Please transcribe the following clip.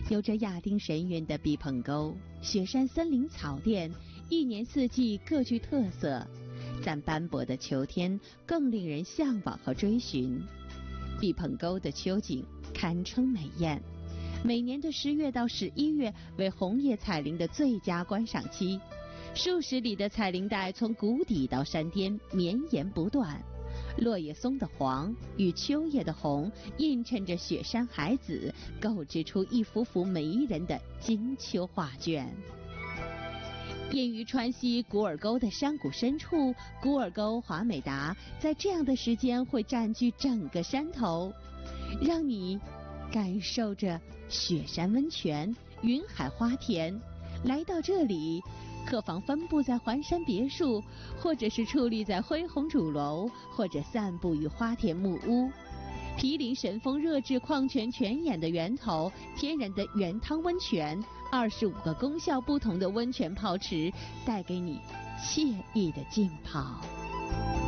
有着亚丁神韵的毕棚沟、雪山森林草甸，一年四季各具特色，但斑驳的秋天更令人向往和追寻。毕棚沟的秋景堪称美艳，每年的10月到11月为红叶彩铃的最佳观赏期，数十里的彩铃带从谷底到山巅绵延不断。落叶松的黄与秋叶的红映衬着雪山海子，构织出一幅幅迷人的金秋画卷。隐于川西古尔沟的山谷深处，古尔沟华美达在这样的时间会占据整个山头，让你感受着雪山温泉、云海花田。来到这里，客房分布在环山别墅，或者是矗立在恢宏主楼，或者散步于花田木屋。毗邻神风热质矿泉泉眼的源头，天然的原汤温泉，25个功效不同的温泉泡池，带给你惬意的浸泡。